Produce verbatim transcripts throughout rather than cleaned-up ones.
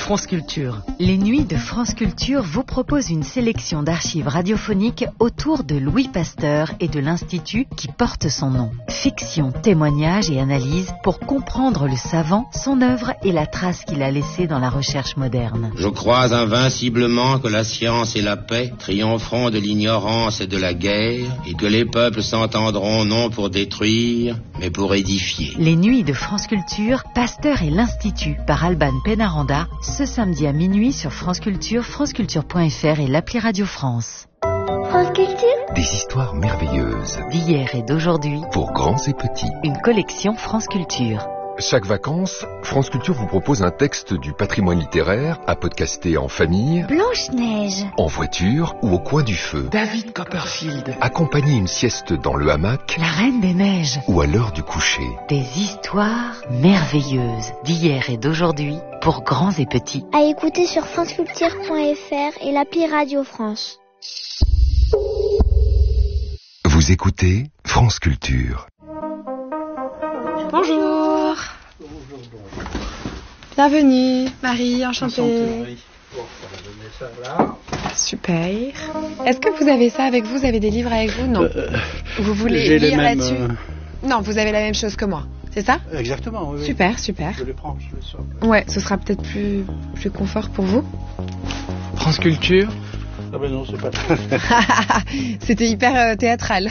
France Culture. Les nuits de France Culture vous proposent une sélection d'archives radiophoniques autour de Louis Pasteur et de l'institut qui porte son nom. Fiction, témoignages et analyses pour comprendre le savant, son œuvre et la trace qu'il a laissée dans la recherche moderne. Je crois invinciblement que la science et la paix triompheront de l'ignorance et de la guerre et que les peuples s'entendront non pour détruire, mais pour édifier. Les nuits de France Culture, Pasteur et l'Institut par Alban Pénaranda, ce samedi à minuit sur France Culture, franceculture point f r et l'appli Radio France. France Culture. Des histoires merveilleuses. D'hier et d'aujourd'hui. Pour grands et petits. Une collection France Culture. Chaque vacances, France Culture vous propose un texte du patrimoine littéraire à podcaster en famille, Blanche-Neige, en voiture ou au coin du feu. David Copperfield. Accompagner une sieste dans le hamac, La Reine des Neiges. ou à l'heure du coucher. Des histoires merveilleuses d'hier et d'aujourd'hui pour grands et petits. à écouter sur franceculture point f r et l'appli Radio France. Vous écoutez France Culture. Bonjour. Bienvenue, Marie, enchantée. Marie. Bon, on va donner ça là. Super. Est-ce que vous avez ça avec vous? Vous avez des livres avec vous? Non. Euh, vous voulez j'ai les lire mêmes, là-dessus? euh, Non, vous avez la même chose que moi. C'est ça? Exactement, oui. oui. Super, super. Je les prends, je les sors. Ouais, ce sera peut-être plus, plus confort pour vous. France Culture. Ah ben non, c'est pas C'était hyper euh, théâtral.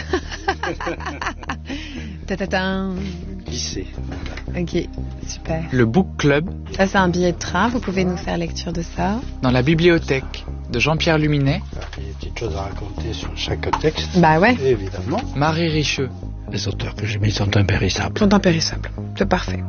Tatatin. glissé. Ok, super. Le Book Club Ça, c'est un billet de train. Vous pouvez nous faire lecture de ça. dans la bibliothèque de Jean-Pierre Luminet, Alors, il y a des petites choses à raconter sur chaque texte. Bah ouais. Évidemment. Marie Richeux. Les auteurs que j'ai mis sont impérissables. Sont impérissables. C'est parfait.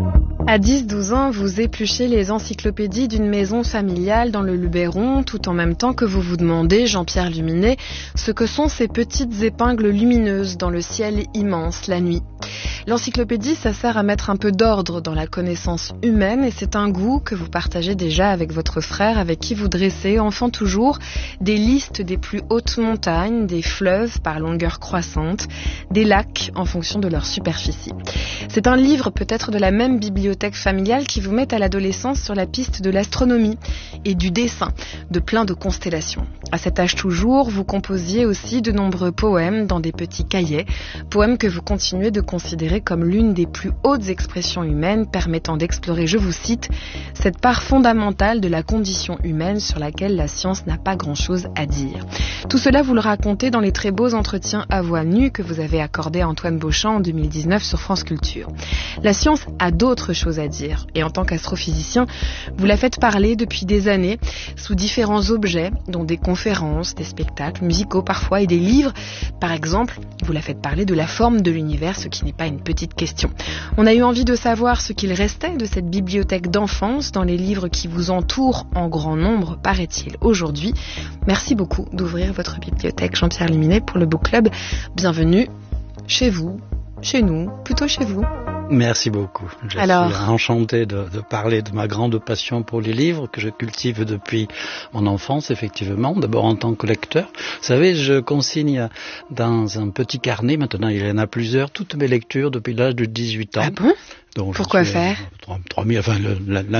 À dix douze ans, vous épluchez les encyclopédies d'une maison familiale dans le Luberon, tout en même temps que vous vous demandez, Jean-Pierre Luminet, ce que sont ces petites épingles lumineuses dans le ciel immense la nuit. L'encyclopédie, ça sert à mettre un peu d'ordre dans la connaissance humaine et c'est un goût que vous partagez déjà avec votre frère avec qui vous dressez, enfant toujours, des listes des plus hautes montagnes, des fleuves par longueur croissante, des lacs en fonction de leur superficie. C'est un livre peut-être de la même bibliothèque familiale qui vous met à l'adolescence sur la piste de l'astronomie et du dessin, de plein de constellations. À cet âge toujours, vous composiez aussi de nombreux poèmes dans des petits cahiers, poèmes que vous continuez de considérer comme l'une des plus hautes expressions humaines permettant d'explorer, je vous cite, cette part fondamentale de la condition humaine sur laquelle la science n'a pas grand-chose à dire. Tout cela, vous le racontez dans les très beaux entretiens à voix nue que vous avez accordés à Antoine Beauchamp en deux mille dix-neuf sur France Culture. La science a d'autres choses à dire et en tant qu'astrophysicien, vous la faites parler depuis des années sous différents objets, dont des conférences, des spectacles musicaux parfois et des livres. Par exemple, vous la faites parler de la forme de l'univers, ce qui n'est pas une petite question. On a eu envie de savoir ce qu'il restait de cette bibliothèque d'enfance dans les livres qui vous entourent en grand nombre, paraît-il, aujourd'hui. Merci beaucoup d'ouvrir votre bibliothèque Jean-Pierre Luminet pour le Book Club. Bienvenue chez vous, chez nous, plutôt chez vous. Merci beaucoup. Je Alors... suis enchanté de, de parler de ma grande passion pour les livres que je cultive depuis mon enfance, effectivement. D'abord en tant que lecteur. Vous savez, je consigne dans un petit carnet, maintenant il y en a plusieurs, toutes mes lectures depuis l'âge de dix-huit ans. Ah bon? Donc, Pourquoi je suis, faire euh, trois mille, enfin, le,